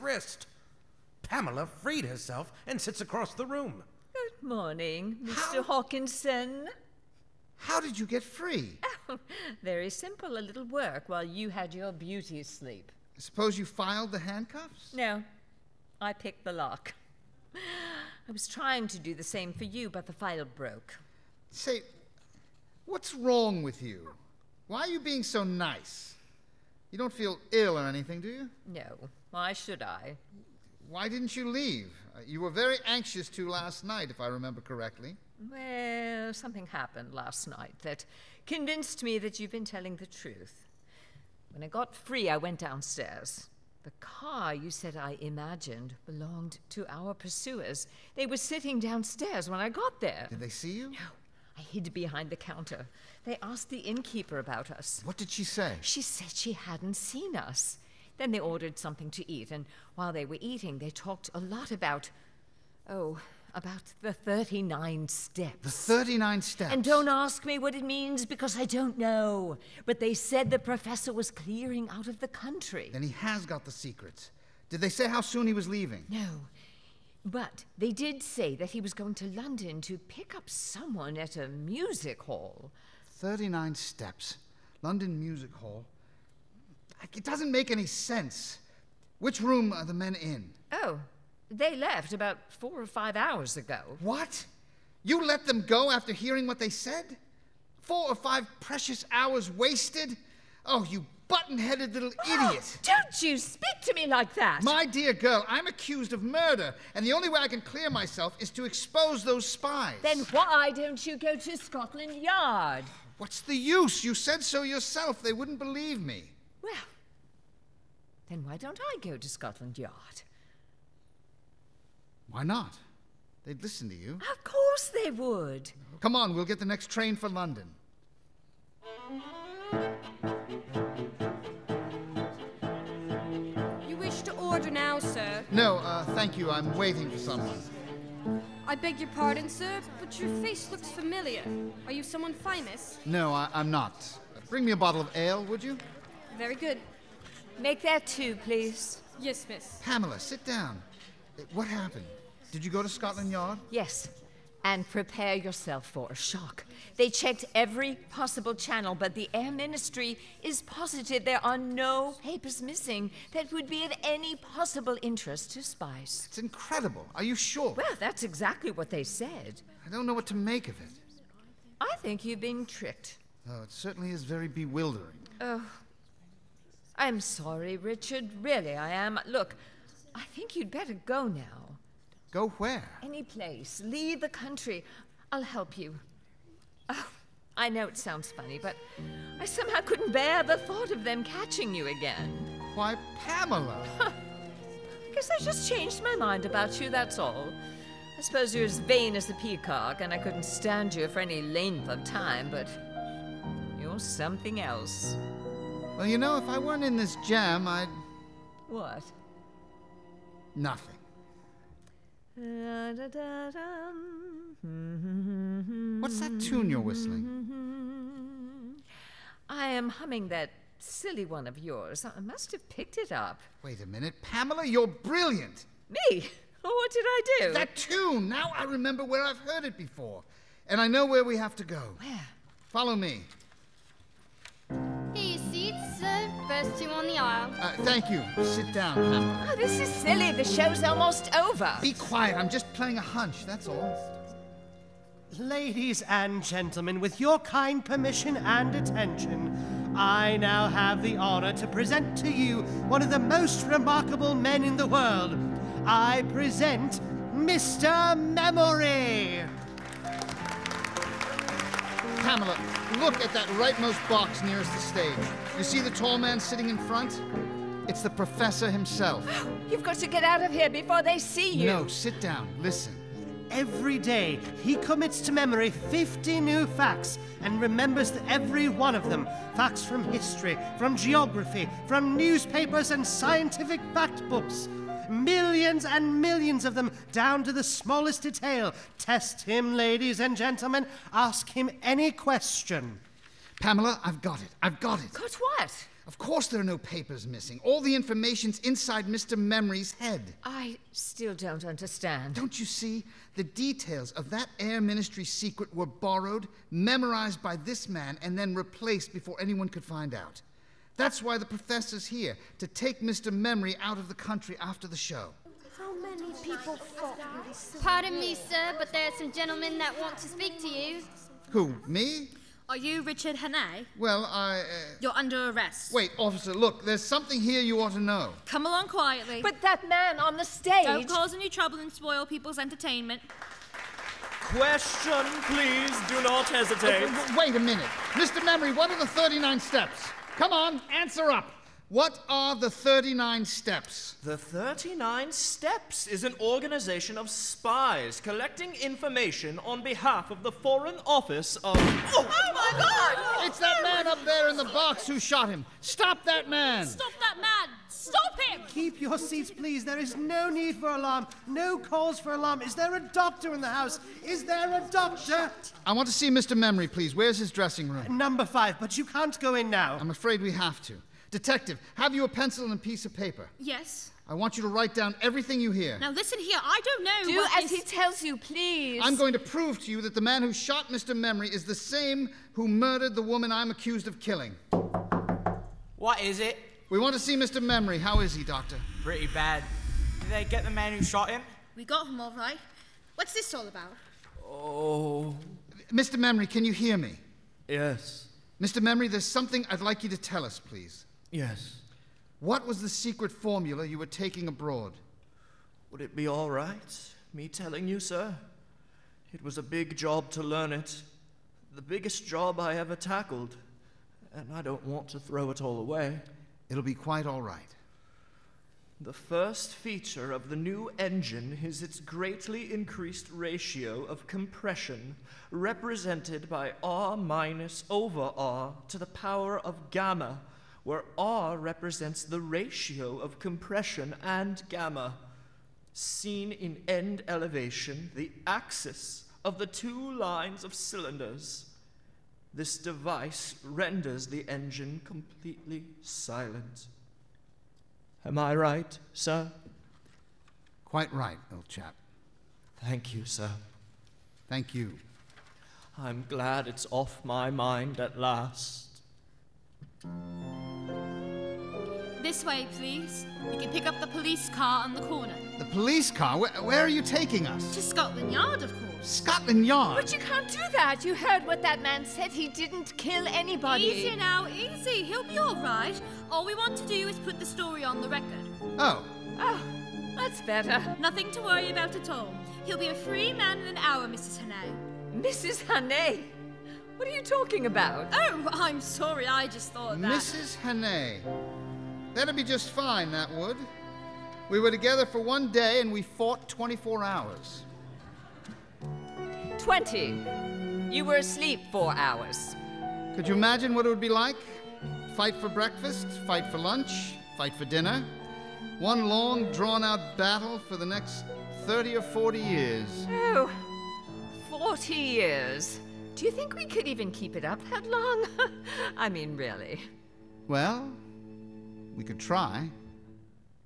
wrist. Pamela freed herself and sits across the room. Good morning, Mr. Hawkinson. How did you get free? Very simple, a little work while you had your beauty sleep. I suppose you filed the handcuffs? No, I picked the lock. I was trying to do the same for you, but the file broke. Say, what's wrong with you? Why are you being so nice? You don't feel ill or anything, do you? No, why should I? Why didn't you leave? You were very anxious to last night, if I remember correctly. Well, something happened last night that convinced me that you've been telling the truth. When I got free, I went downstairs. The car you said I imagined belonged to our pursuers. They were sitting downstairs when I got there. Did they see you? No, I hid behind the counter. They asked the innkeeper about us. What did she say? She said she hadn't seen us. Then they ordered something to eat, and while they were eating, they talked a lot about the 39 steps. The 39 steps? And don't ask me what it means, because I don't know. But they said the professor was clearing out of the country. Then he has got the secrets. Did they say how soon he was leaving? No. But they did say that he was going to London to pick up someone at a music hall. 39 steps. London Music Hall. It doesn't make any sense. Which room are the men in? Oh, they left about 4 or 5 hours ago. What? You let them go after hearing what they said? 4 or 5 precious hours wasted? Oh, you button-headed little idiot. Don't you speak to me like that! My dear girl, I'm accused of murder, and the only way I can clear myself is to expose those spies. Then why don't you go to Scotland Yard? What's the use? You said so yourself. They wouldn't believe me. Well, then why don't I go to Scotland Yard? Why not? They'd listen to you. Of course they would. Come on, we'll get the next train for London. You wish to order now, sir? No, thank you. I'm waiting for someone. I beg your pardon, sir, but your face looks familiar. Are you someone famous? No, I'm not. Bring me a bottle of ale, would you? Very good. Make that 2, please. Yes, miss. Pamela, sit down. What happened? Did you go to Scotland Yard? Yes. And prepare yourself for a shock. They checked every possible channel, but the Air Ministry is positive there are no papers missing that would be of any possible interest to spies. It's incredible. Are you sure? Well, that's exactly what they said. I don't know what to make of it. I think you've been tricked. Oh, it certainly is very bewildering. Oh, I'm sorry, Richard. Really, I am. Look, I think you'd better go now. Go where? Any place. Leave the country. I'll help you. Oh, I know it sounds funny, but I somehow couldn't bear the thought of them catching you again. Why, Pamela! I guess I just changed my mind about you, that's all. I suppose you're as vain as a peacock, and I couldn't stand you for any length of time, but you're something else. Well, you know, if I weren't in this jam, I'd... What? Nothing. What's that tune you're whistling? I am humming that silly one of yours. I must have picked it up. Wait a minute. Pamela, you're brilliant. Me? What did I do? That tune! Now I remember where I've heard it before. And I know where we have to go. Where? Follow me. Here, seats, sir. First 2 on the aisle. Thank you. Sit down, Pamela. Oh, this is silly. The show's almost over. Be quiet. I'm just playing a hunch, that's all. Ladies and gentlemen, with your kind permission and attention, I now have the honor to present to you one of the most remarkable men in the world. I present Mr. Memory. Pamela, look at that rightmost box nearest the stage. You see the tall man sitting in front? It's the professor himself. You've got to get out of here before they see you. No, sit down. Listen. Every day, he commits to memory 50 new facts and remembers every one of them. Facts from history, from geography, from newspapers and scientific fact books. Millions and millions of them, down to the smallest detail. Test him, ladies and gentlemen. Ask him any question. Pamela, I've got it. I've got it. Got what? Of course there are no papers missing. All the information's inside Mr. Memory's head. I still don't understand. Don't you see? The details of that Air Ministry secret were borrowed, memorized by this man, and then replaced before anyone could find out. That's why the professor's here, to take Mr. Memory out of the country after the show. How many people fought in this? Pardon me, sir, but there are some gentlemen that want to speak to you. Who, me? Are you Richard Hannay? Well, You're under arrest. Wait, officer, look, there's something here you ought to know. Come along quietly. But that man on the stage... Don't cause any trouble and spoil people's entertainment. Question, please. Do not hesitate. Wait a minute. Mr. Memory, what are the 39 steps? Come on, answer up. What are the 39 steps? The 39 Steps is an organization of spies collecting information on behalf of the Foreign Office of... Oh my God! It's that man up there in the box who shot him. Stop that man! Stop that man! Stop him! Keep your seats, please. There is no need for alarm. No calls for alarm. Is there a doctor in the house? Is there a doctor? I want to see Mr. Memory, please. Where's his dressing room? Number 5, but you can't go in now. I'm afraid we have to. Detective, have you a pencil and a piece of paper? Yes. I want you to write down everything you hear. Now listen here, I don't know Do what as this... he tells you, please. I'm going to prove to you that the man who shot Mr. Memory is the same who murdered the woman I'm accused of killing. What is it? We want to see Mr. Memory. How is he, Doctor? Pretty bad. Did they get the man who shot him? We got him all right. What's this all about? Oh... Mr. Memory, can you hear me? Yes. Mr. Memory, there's something I'd like you to tell us, please. Yes. What was the secret formula you were taking abroad? Would it be all right, me telling you, sir? It was a big job to learn it. The biggest job I ever tackled. And I don't want to throw it all away. It'll be quite all right. The first feature of the new engine is its greatly increased ratio of compression, represented by R minus over R to the power of gamma, where R represents the ratio of compression and gamma. Seen in end elevation, the axis of the two lines of cylinders. This device renders the engine completely silent. Am I right, sir? Quite right, old chap. Thank you, sir. Thank you. I'm glad it's off my mind at last. This way, please. You can pick up the police car on the corner. The police car? Where are you taking us? To Scotland Yard, of course. Scotland Yard? But you can't do that. You heard what that man said. He didn't kill anybody. Easy now, easy. He'll be all right. All we want to do is put the story on the record. Oh. Oh, that's better. Nothing to worry about at all. He'll be a free man in an hour, Mrs. Hannay. Mrs. Hannay? What are you talking about? Oh, I'm sorry. I just thought that... Mrs. Hannay. That'd be just fine, that would. We were together for 1 day and we fought 24 hours. 20. You were asleep 4 hours. Could you imagine what it would be like? Fight for breakfast, fight for lunch, fight for dinner. One long, drawn-out battle for the next 30 or 40 years. Oh, 40 years. Do you think we could even keep it up that long? I mean, really. Well, we could try.